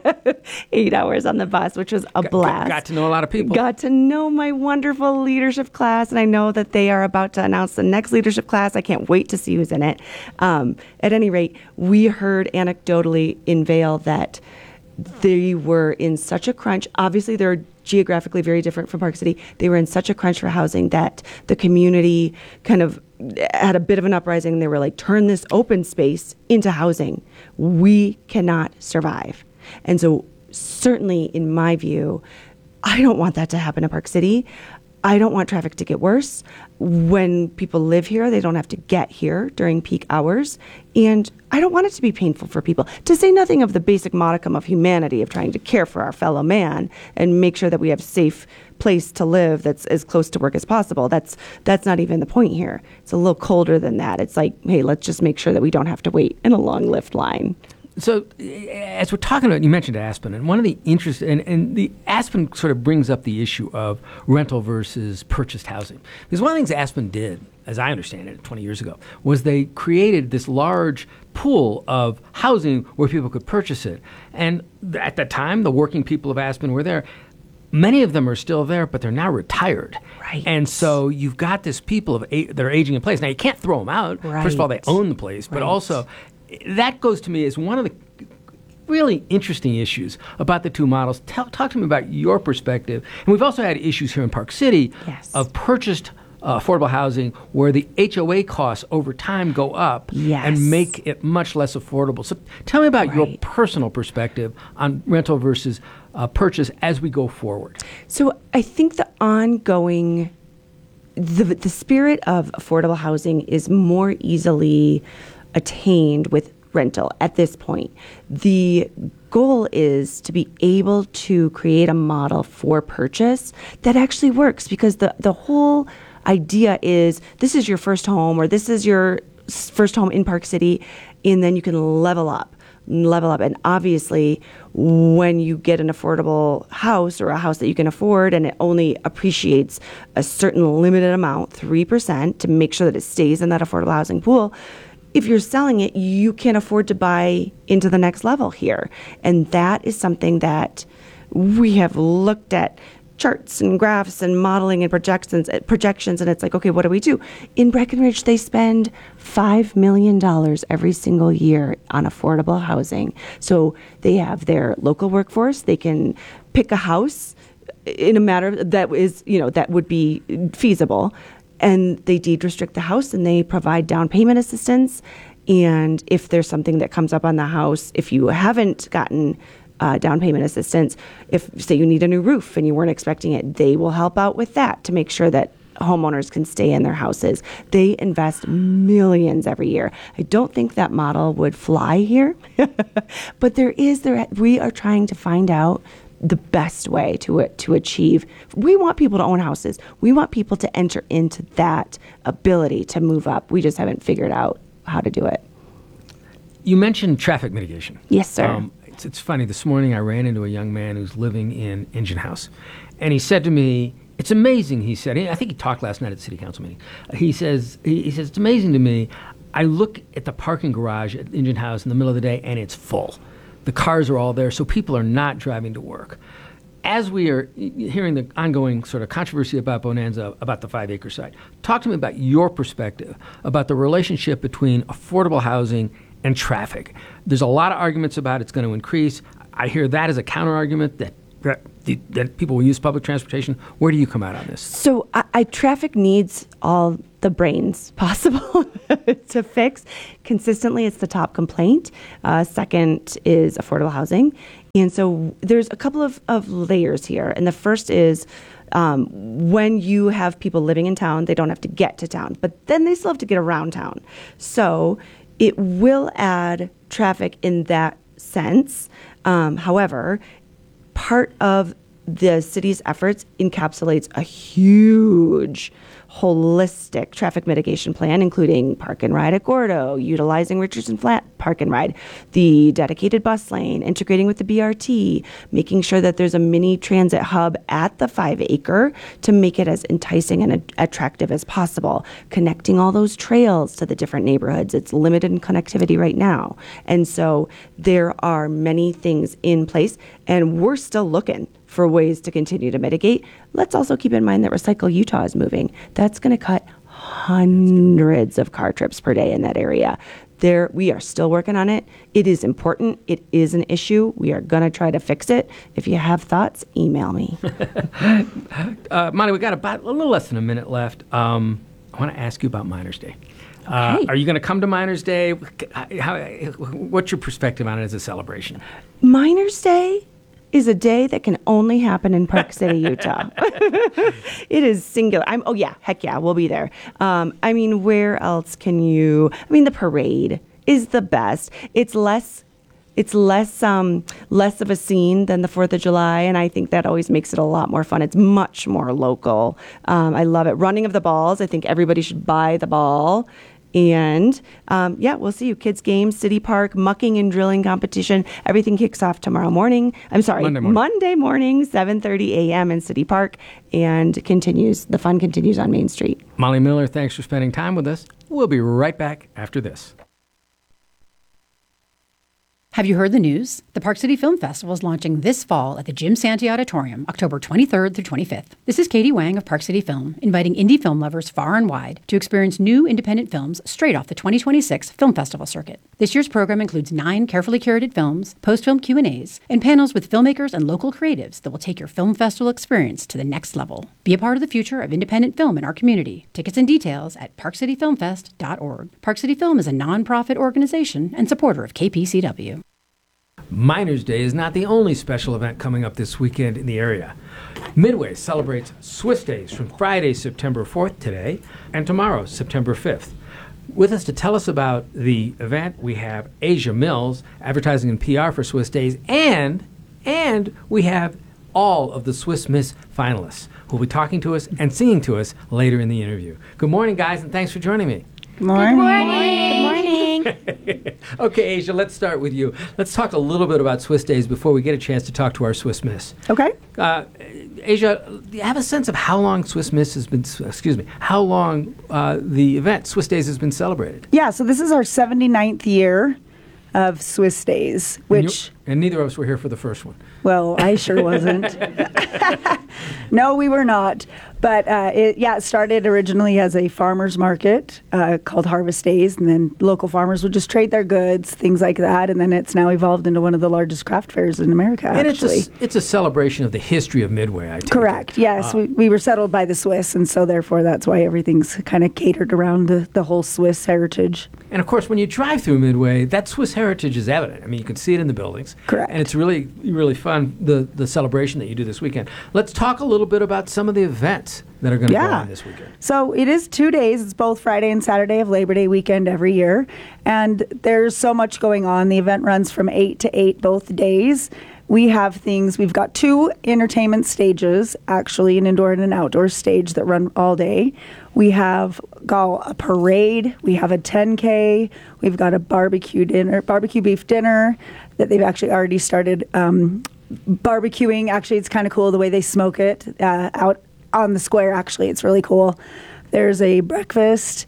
8 hours on the bus, which was a blast. Got to know a lot of people. Got to know my wonderful leadership class, and I know that they are about to announce the next leadership class. I can't wait to see who's in it. At any rate, we heard anecdotally in Vail that they were in such a crunch. Obviously, they're geographically very different from Park City. They were in such a crunch for housing that the community kind of had a bit of an uprising. They were like, turn this open space into housing. We cannot survive. And so certainly, in my view, I don't want that to happen in Park City. I don't want traffic to get worse. When people live here, they don't have to get here during peak hours. And I don't want it to be painful for people, to say nothing of the basic modicum of humanity of trying to care for our fellow man and make sure that we have a safe place to live that's as close to work as possible. That's not even the point here. It's a little colder than that. It's like, hey, let's just make sure that we don't have to wait in a long lift line. So, as we're talking about, you mentioned Aspen, and one of the interests, and the Aspen sort of brings up the issue of rental versus purchased housing. Because one of the things Aspen did, as I understand it, 20 years ago, was they created this large pool of housing where people could purchase it. And at that time, the working people of Aspen were there. Many of them are still there, but they're now retired. Right. And so you've got this people that are aging in place. Now, you can't throw them out. Right. First of all, they own the place, but also that goes to me as one of the really interesting issues about the two models. Talk to me about your perspective. And we've also had issues here in Park City of purchased affordable housing where the HOA costs over time go up and make it much less affordable. So tell me about your personal perspective on rental versus purchase as we go forward. So I think the ongoing, the spirit of affordable housing is more easily attained with rental at this point. The goal is to be able to create a model for purchase that actually works, because the whole idea is this is your first home, or this is your first home in Park City, and then you can level up. And obviously, when you get an affordable house, or a house that you can afford, and it only appreciates a certain limited amount, 3%, to make sure that it stays in that affordable housing pool, if you're selling it, you can't afford to buy into the next level here. And that is something that we have looked at charts and graphs and modeling and projections, and it's like, okay, what do we do? In Breckenridge, they spend $5 million every single year on affordable housing. So they have their local workforce. They can pick a house in a matter that is, that would be feasible. And they deed restrict the house, and they provide down payment assistance. And if there's something that comes up on the house, if you haven't gotten down payment assistance, if, say, you need a new roof and you weren't expecting it, they will help out with that to make sure that homeowners can stay in their houses. They invest millions every year. I don't think that model would fly here, but we are trying to find out the best way to achieve. We want people to own houses. We want people to enter into that ability to move up. We just haven't figured out how to do it. You mentioned traffic mitigation. Yes, sir. It's funny. This morning I ran into a young man who's living in Engine House, and he said to me, It's amazing, he said. I think he talked last night at the city council meeting. He says, it's amazing to me. I look at the parking garage at Engine House in the middle of the day, and it's full. The cars are all there, so people are not driving to work. As we are hearing the ongoing sort of controversy about Bonanza, about the 5-acre site, talk to me about your perspective about the relationship between affordable housing and traffic. There's a lot of arguments about it's going to increase. I hear that as a counter-argument that people will use public transportation. Where do you come out on this? So traffic needs all the brains possible to fix. Consistently, it's the top complaint. Second is affordable housing. And so there's a couple of layers here. And the first is when you have people living in town, they don't have to get to town, but then they still have to get around town. So it will add traffic in that sense. However, part of the city's efforts encapsulates a huge holistic traffic mitigation plan, including park and ride at Gordo, utilizing Richardson Flat Park and Ride, the dedicated bus lane, integrating with the BRT, making sure that there's a mini transit hub at the 5-acre to make it as enticing and attractive as possible, connecting all those trails to the different neighborhoods. It's limited in connectivity right now. And so there are many things in place, and we're still looking for ways to continue to mitigate. Let's also keep in mind that Recycle Utah is moving. That's going to cut hundreds of car trips per day in that area. We are still working on it. It is important. It is an issue. We are going to try to fix it. If you have thoughts, email me. Monty, we got about a little less than a minute left. I want to ask you about Miners Day. Okay. Are you going to come to Miners Day? What's your perspective on it as a celebration? Miners Day is a day that can only happen in Park City, Utah. It is singular. Heck yeah, we'll be there. Where else can you? The parade is the best. It's less of a scene than the 4th of July, and I think that always makes it a lot more fun. It's much more local. I love it. Running of the balls. I think everybody should buy the ball. And we'll see you. Kids games, City Park, mucking and drilling competition. Everything kicks off Monday morning, 7:30 a.m. in City Park, and continues. The fun continues on Main Street. Molly Miller, thanks for spending time with us. We'll be right back after this. Have you heard the news? The Park City Film Festival is launching this fall at the Jim Santee Auditorium, October 23rd through 25th. This is Katie Wang of Park City Film, inviting indie film lovers far and wide to experience new independent films straight off the 2026 Film Festival circuit. This year's program includes 9 carefully curated films, post-film Q&As, and panels with filmmakers and local creatives that will take your film festival experience to the next level. Be a part of the future of independent film in our community. Tickets and details at parkcityfilmfest.org. Park City Film is a nonprofit organization and supporter of KPCW. Miners Day is not the only special event coming up this weekend in the area. Midway celebrates Swiss Days from Friday, September 4th today, and tomorrow, September 5th. With us to tell us about the event, we have Asia Mills, advertising and PR for Swiss Days, and we have all of the Swiss Miss finalists who will be talking to us and singing to us later in the interview. Good morning, guys, and thanks for joining me. Good morning. Good morning. Good morning. Okay, Asia, let's start with you. Let's talk a little bit about Swiss Days before we get a chance to talk to our Swiss Miss. Okay. Asia, do you have a sense of how long how long the event Swiss Days has been celebrated? Yeah, so this is our 79th year of Swiss Days, which... And neither of us were here for the first one. Well, I sure wasn't. No, we were not. But it started originally as a farmer's market called Harvest Days, and then local farmers would just trade their goods, things like that, and then it's now evolved into one of the largest craft fairs in America, and actually. It's a celebration of the history of Midway, I take Correct, yes. We were settled by the Swiss, and so therefore that's why everything's kind of catered around the whole Swiss heritage. And of course, when you drive through Midway, that Swiss heritage is evident. I mean, you can see it in the buildings. Correct. And it's really, really fun, the celebration that you do this weekend. Let's talk a little bit about some of the events that are going to go on this weekend. So it is 2 days. It's both Friday and Saturday of Labor Day weekend every year. And there's so much going on. The event runs from 8 to 8 both days. We have things, we've got 2 entertainment stages, actually, an indoor and an outdoor stage that run all day. We have got a parade, we have a 10K, we've got a barbecue beef dinner that they've actually already started barbecuing. Actually, it's kind of cool the way they smoke it out on the square, actually. It's really cool. There's a breakfast.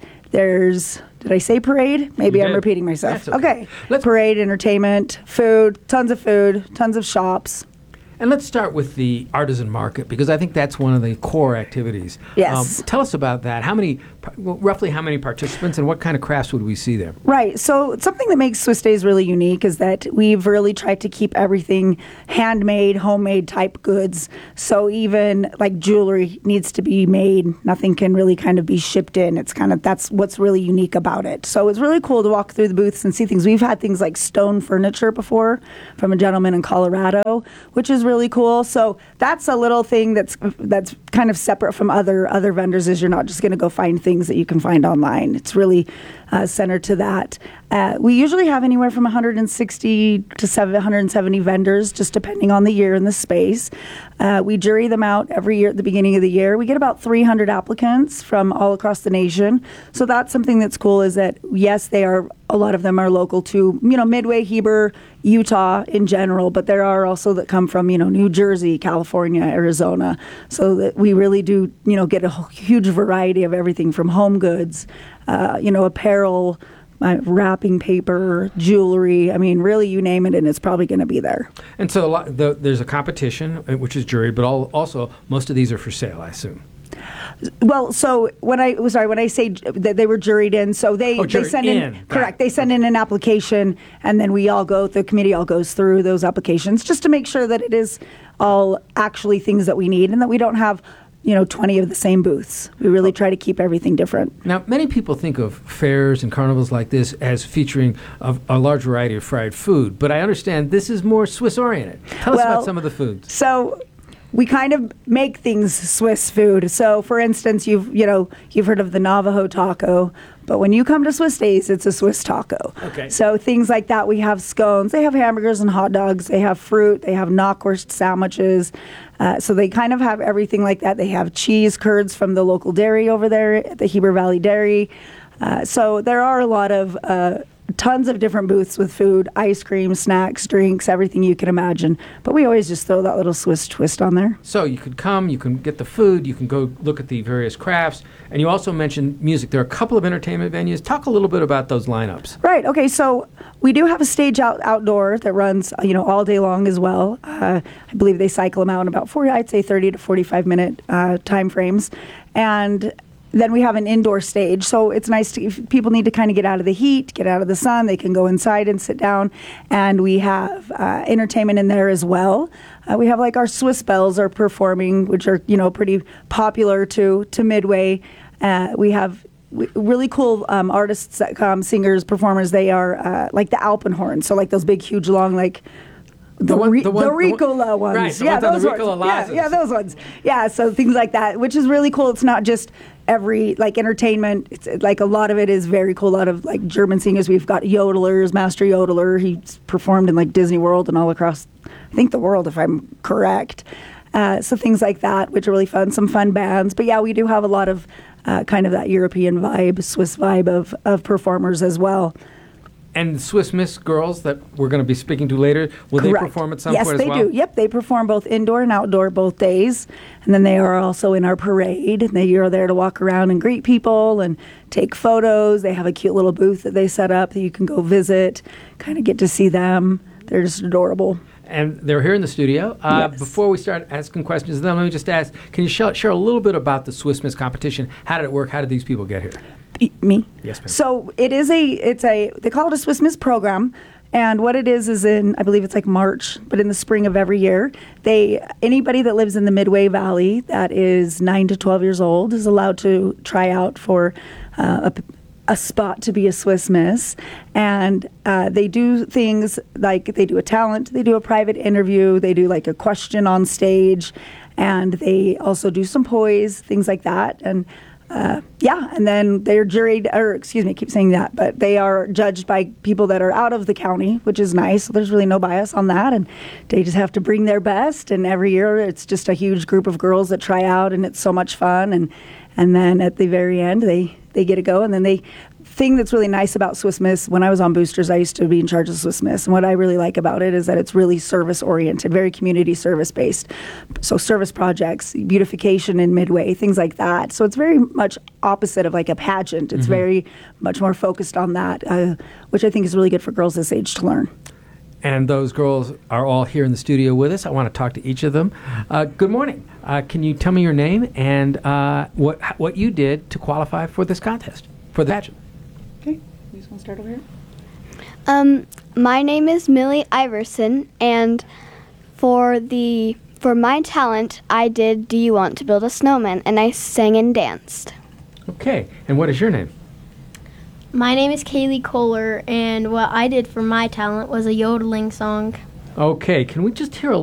Did I say parade? Maybe I'm repeating myself. That's okay. Parade, entertainment, food, tons of shops. And let's start with the artisan market, because I think that's one of the core activities. Yes. Tell us about that. Roughly how many participants, and what kind of crafts would we see there? Right. So something that makes Swiss Days really unique is that we've really tried to keep everything handmade, homemade type goods. So even like jewelry needs to be made. Nothing can really kind of be shipped in. That's what's really unique about it. So it's really cool to walk through the booths and see things. We've had things like stone furniture before from a gentleman in Colorado, which is really cool. So that's a little thing that's kind of separate from other vendors, is you're not just going to go find things that you can find online. It's really centered to that. We usually have anywhere from 160 to 770 vendors, just depending on the year and the space. We jury them out every year at the beginning of the year. We get about 300 applicants from all across the nation. So that's something that's cool, is that, yes, a lot of them are local to, Midway, Heber, Utah in general, but there are also that come from, New Jersey, California, Arizona. So that we really do, get a huge variety of everything from home goods, apparel, wrapping paper, jewelry. I mean, really, you name it, and it's probably going to be there. And so there's a competition, which is juried, but also most of these are for sale, I assume. Well, so when I say that they were juried in, so they send in. Correct. They send in an application, and then the committee all goes through those applications just to make sure that it is all actually things that we need, and that we don't have 20 of the same booths. We really try to keep everything different. Now, many people think of fairs and carnivals like this as featuring a large variety of fried food, but I understand this is more Swiss-oriented. Tell us about some of the foods. So we kind of make things Swiss food. So, for instance, you've heard of the Navajo taco, but when you come to Swiss Days, it's a Swiss taco. Okay. So things like that. We have scones. They have hamburgers and hot dogs. They have fruit. They have knockwurst sandwiches. So they kind of have everything like that. They have cheese curds from the local dairy over there at the Heber Valley Dairy. So there are a lot of tons of different booths with food, ice cream, snacks, drinks, everything you can imagine. But we always just throw that little Swiss twist on there. So you could come, you can get the food, you can go look at the various crafts, and you also mentioned music. There are a couple of entertainment venues. Talk a little bit about those lineups. Right. Okay. So we do have a stage outdoor that runs, all day long as well. I believe they cycle them out in about 30 to 45 minute time frames. And then we have an indoor stage, so it's nice if people need to kind of get out of the heat, get out of the sun, they can go inside and sit down. And we have entertainment in there as well. We have like our Swiss Bells are performing, which are pretty popular to Midway. We have really cool artists that come, singers, performers. They are like the Alpenhorn, so like those big, huge, long, like the Ricola ones. Right, those ones. Yeah, those ones. Yeah, so things like that, which is really cool. It's not just every entertainment. It's like a lot of it is very cool. A lot of like German singers. We've got yodelers, Master Yodeler. He's performed in like Disney World and all across, I think, the world, if I'm correct. So things like that, which are really fun. Some fun bands. But yeah, we do have a lot of kind of that European vibe, Swiss vibe of performers as well. And Swiss Miss girls that we're going to be speaking to later, will Correct. They perform at some point as well? Yes, they do. Yep, they perform both indoor and outdoor both days. And then they are also in our parade. And they are there to walk around and greet people and take photos. They have a cute little booth that they set up that you can go visit, kind of get to see them. They're just adorable. And they're here in the studio. Yes. Before we start asking questions of them, let me just ask, can you share a little bit about the Swiss Miss competition? How did it work? How did these people get here? Me? Yes, ma'am. So they call it a Swiss Miss program. And what it is in, I believe it's like March, but in the spring of every year, anybody that lives in the Midway Valley that is 9 to 12 years old is allowed to try out for a spot to be a Swiss Miss. And they do things like they do a talent, they do a private interview, they do like a question on stage, and they also do some poise, things like that. And and then they're juried, I keep saying that, but they are judged by people that are out of the county, which is nice. So there's really no bias on that, and they just have to bring their best. And every year, it's just a huge group of girls that try out, and it's so much fun. And then at the very end, they get to go, and then thing that's really nice about Swiss Miss, when I was on Boosters, I used to be in charge of Swiss Miss. And what I really like about it is that it's really service oriented, very community service based. So service projects, beautification in Midway, things like that. So it's very much opposite of like a pageant. It's very much more focused on that, which I think is really good for girls this age to learn. And those girls are all here in the studio with us. I want to talk to each of them. Good morning. Can you tell me your name and what you did to qualify for this contest, for the pageant? Okay, you just want to start over here? My name is Millie Iverson, and for my talent, I did Do You Want to Build a Snowman, and I sang and danced. Okay, and what is your name? My name is Kaylee Kohler, and what I did for my talent was a yodeling song. Okay, can we just hear a